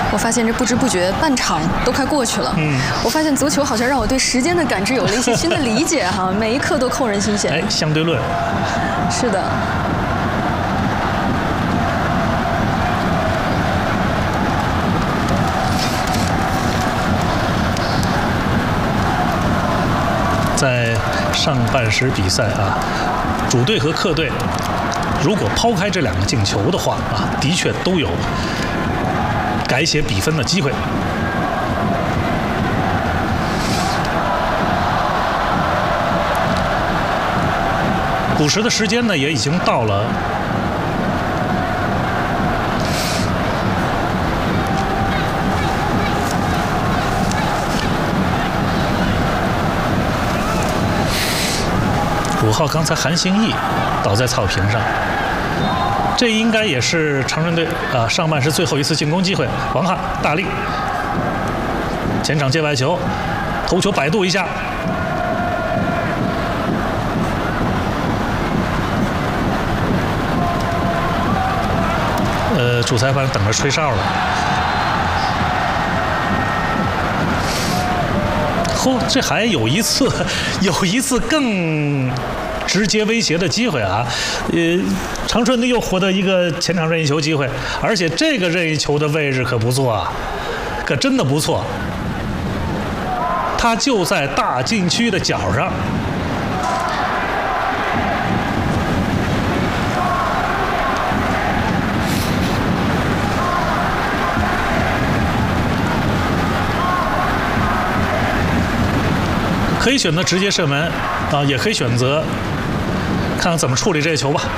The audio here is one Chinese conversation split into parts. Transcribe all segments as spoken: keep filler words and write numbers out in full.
我发现这不知不觉半场都快过去了。嗯，我发现足球好像让我对时间的感知有了一些新的理解哈，每一刻都扣人心弦。 哎，相对论。 是的。 在上半时比赛啊，主队和客队，如果抛开这两个进球的话啊，的确都有改写比分的机会。补时的时间呢，也已经到了。五号刚才韩兴义倒在草坪上，这应该也是长春队啊上半时最后一次进攻机会。王翰大力前场界外球，头球摆渡一下，呃，主裁判等着吹哨了。嚯，这还有一次，有一次更直接威胁的机会啊！呃，长春队又获得一个前场任意球机会，而且这个任意球的位置可不错啊，可真的不错。他就在大禁区的角上。可以选择直接射门，啊，也可以选择看看怎么处理这个球吧。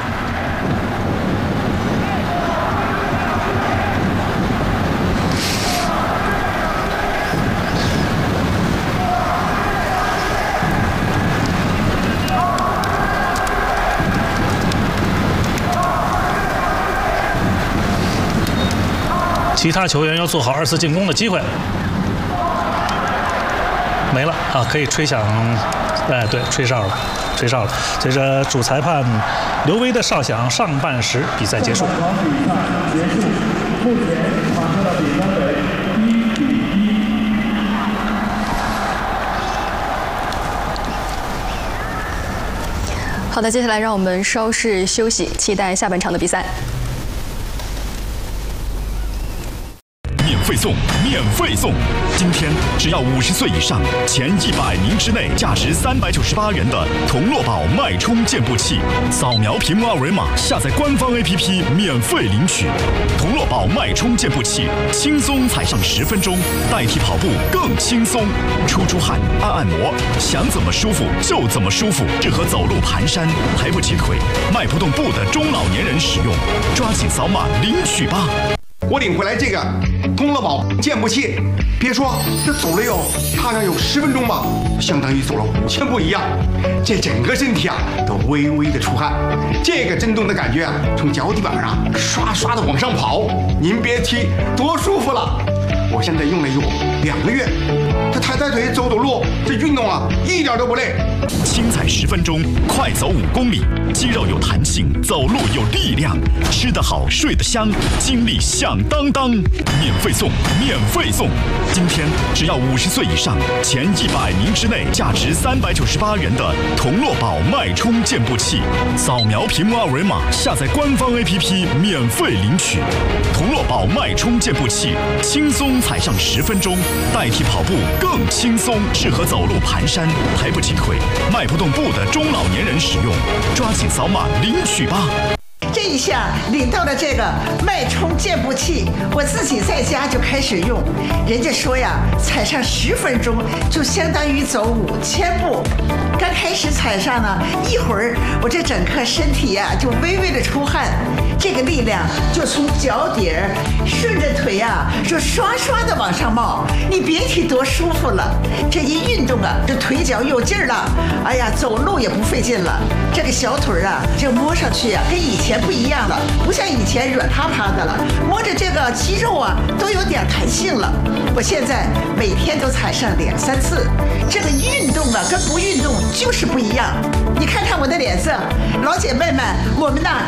其他球员要做好二次进攻的机会。没了啊，可以吹响，哎，对，吹哨了，吹哨了。随着主裁判刘威的哨响，上半时比赛结束。 比赛结束，目前场上的比分为一比一。 好的，接下来让我们稍事休息，期待下半场的比赛。 免费送，免费送！今天只要五十岁以上，前一百名之内，价值三百九十八元的同乐宝脉冲健步器，扫描屏幕二维码，下载官方 A P P 免费领取。同乐宝脉冲健步器，轻松踩上十分钟，代替跑步更轻松。出出汗，按按摩，想怎么舒服就怎么舒服，适合走路、蹒跚、抬不起腿、迈不动步的中老年人使用。抓紧扫码领取吧！ 我领回来这个同乐宝健步器，别说这走了有大概有十分钟吧，相当于走了五千步一样。这整个身体啊都微微的出汗，这个震动的感觉啊，从脚底板上刷刷的往上跑，您别提多舒服了。我现在用了有两个月，这抬抬腿走走路，这运动啊一点都不累。 轻踩十分钟，快走五公里，肌肉有弹性，走路有力量，吃得好，睡得香，精力响当当。免费送，免费送！今天只要五十岁以上，前一百名之内，价值三百九十八元的同乐宝脉冲健步器，扫描屏幕二维码，下载官方 A P P 免费领取。同乐宝脉冲健步器，轻松踩上十分钟，代替跑步更轻松，适合走路、蹒跚、抬不起腿、迈不动步的中老年人使用。抓紧扫码领取吧！ 这一下领到了这个脉冲健步器，我自己在家就开始用。人家说呀，踩上十分钟就相当于走五千步。刚开始踩上呢，一会儿我这整个身体呀、啊、就微微的出汗，这个力量就从脚底儿顺着腿呀、啊，就刷刷的往上冒。你别提多舒服了。这一运动啊，这腿脚有劲儿了，哎呀，走路也不费劲了。这个小腿啊，这摸上去啊，跟以前不一样了，不像以前软趴趴的了，摸着这个肌肉啊，都有点弹性了。我现在每天都踩上两三次，这个运动啊，跟不运动就是不一样。你看看我的脸色，老姐妹们，我们呐